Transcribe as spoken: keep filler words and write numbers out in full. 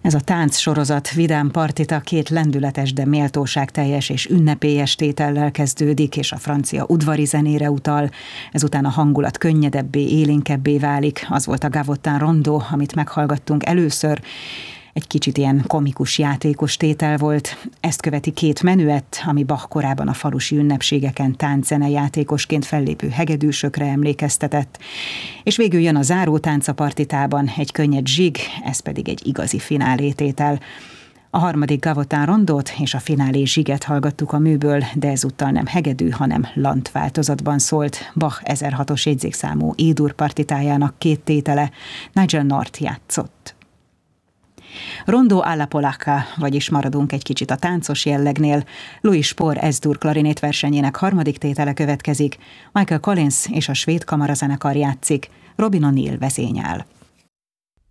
Ez a tánc sorozat vidám partita két lendületes, de méltóságteljes és ünnepélyes tétellel kezdődik, és a francia udvari zenére utal. Ezután a hangulat könnyedebbé, élénkebbé válik. Az volt a Gavotin Rondo, amit meghallgattunk először. Egy kicsit ilyen komikus, játékos tétel volt. Ezt követi két menüett, ami Bach korában a falusi ünnepségeken tánczene játékosként fellépő hegedűsökre emlékeztetett. És végül jön a záró tánc a partitában, egy könnyed zsig, ez pedig egy igazi finálététel. A harmadik Gavotin Rondót és a finálé zsiget hallgattuk a műből, de ezúttal nem hegedű, hanem lant változatban szólt. Bach ezerhatos jegyzékszámú E-dur partitájának két tétele, Nigel North játszott. Rondo alla polacca, vagyis maradunk egy kicsit a táncos jellegnél. Louis Spohr S-dur klarinét versenyének harmadik tétele következik. Michael Collins és a svéd kamarazenekar játszik, Robin O'Neill vezényel.